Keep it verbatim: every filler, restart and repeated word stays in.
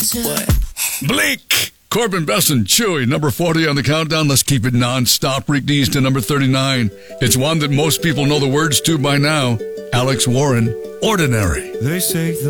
What? Bleak. Corbin Bess and Chewy, number forty on the countdown. Let's keep it non-stop. Reek Dees to number thirty-nine. It's one that most people know the words to by now. Alex Warren, Ordinary. They say the